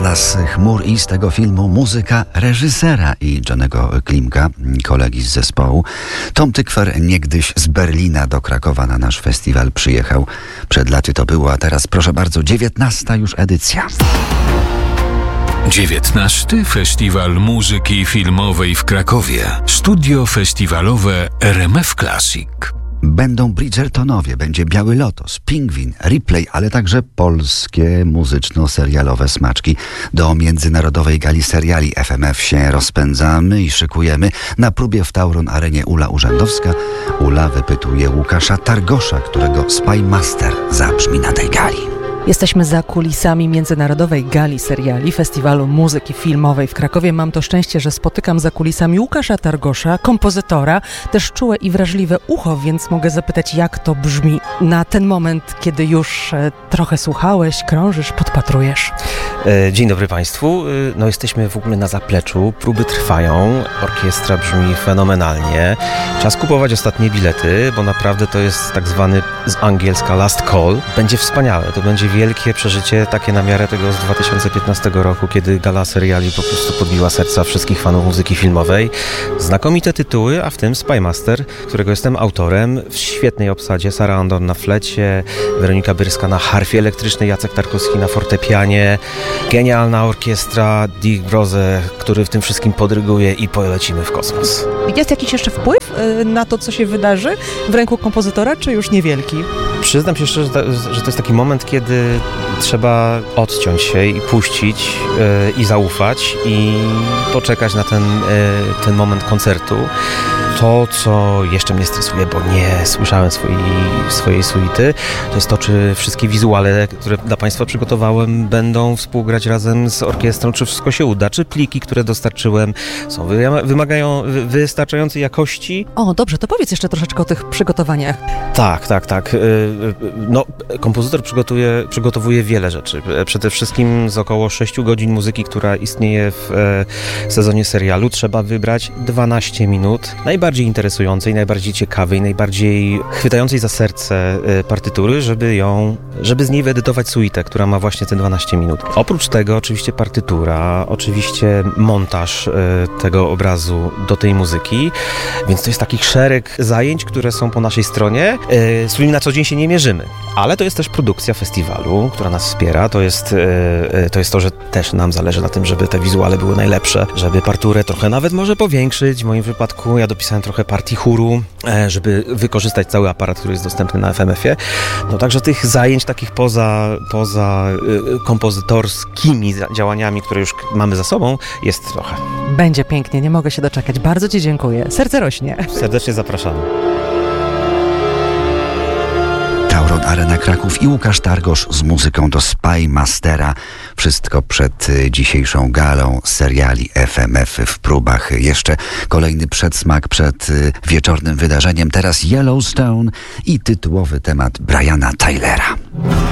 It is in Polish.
Atlas chmur i z tego filmu muzyka reżysera i Johnego Klimka, kolegi z zespołu. Tom Tykwer niegdyś z Berlina do Krakowa na nasz festiwal przyjechał. Przed laty to było, a teraz proszę bardzo, 19. już edycja. 19. Festiwal Muzyki Filmowej w Krakowie. Studio festiwalowe RMF Classic. Będą Bridgertonowie, będzie Biały Lotos, Pingwin, Replay, ale także polskie muzyczno-serialowe smaczki. Do międzynarodowej gali seriali FMF się rozpędzamy i szykujemy. Na próbie w Tauron Arenie Ula Urzędowska. Ula wypytuje Łukasza Targosza, którego Spy Master zabrzmi na tej gali. Jesteśmy za kulisami Międzynarodowej Gali Seriali Festiwalu Muzyki Filmowej w Krakowie. Mam to szczęście, że spotykam za kulisami Łukasza Targosza, kompozytora, też czułe i wrażliwe ucho, więc mogę zapytać, jak to brzmi na ten moment, kiedy już trochę słuchałeś, krążysz, podpatrujesz. Dzień dobry Państwu. No jesteśmy w ogóle na zapleczu, próby trwają, orkiestra brzmi fenomenalnie. Czas kupować ostatnie bilety, bo naprawdę to jest tak zwany z angielska last call. Będzie wspaniałe, to będzie wielkie przeżycie, takie na miarę tego z 2015 roku, kiedy gala seriali po prostu podbiła serca wszystkich fanów muzyki filmowej. Znakomite tytuły, a w tym Spy Master, którego jestem autorem, w świetnej obsadzie. Sara Andon na flecie, Weronika Byrska na harfie elektrycznej, Jacek Tarkowski na fortepianie, genialna orkiestra, Dick Brose, który w tym wszystkim podryguje i polecimy w kosmos. Jest jakiś jeszcze wpływ na to, co się wydarzy w ręku kompozytora, czy już niewielki? Przyznam się szczerze, że to jest taki moment, kiedy trzeba odciąć się i puścić i zaufać i poczekać na ten moment koncertu. To, co jeszcze mnie stresuje, bo nie słyszałem swojej suity, to jest to, czy wszystkie wizuale, które dla Państwa przygotowałem, będą współgrać razem z orkiestrą, czy wszystko się uda, czy pliki, które dostarczyłem, wymagają wystarczającej jakości. O, dobrze, to powiedz jeszcze troszeczkę o tych przygotowaniach. Tak. No, kompozytor przygotowuje wiele rzeczy. Przede wszystkim z około 6 godzin muzyki, która istnieje w sezonie serialu, trzeba wybrać 12 minut najbardziej interesującej, najbardziej ciekawej, najbardziej chwytającej za serce partytury, żeby z niej wyedytować suitę, która ma właśnie te 12 minut. Oprócz tego oczywiście partytura, oczywiście montaż tego obrazu do tej muzyki, więc to jest taki szereg zajęć, które są po naszej stronie, z którymi na co dzień się nie mierzymy. Ale to jest też produkcja festiwalu, która nas wspiera. To jest to, że też nam zależy na tym, żeby te wizuale były najlepsze, żeby parturę trochę nawet może powiększyć. W moim wypadku ja dopisałem trochę partii chóru, żeby wykorzystać cały aparat, który jest dostępny na FMF-ie. No także tych zajęć takich poza kompozytorskimi działaniami, które już mamy za sobą, jest trochę. Będzie pięknie, nie mogę się doczekać. Bardzo Ci dziękuję. Serce rośnie. Serdecznie zapraszamy. Tauron Arena Kraków i Łukasz Targosz z muzyką do Spy Mastera. Wszystko przed dzisiejszą galą seriali FMF w próbach. Jeszcze kolejny przedsmak przed wieczornym wydarzeniem. Teraz Yellowstone i tytułowy temat Briana Tylera.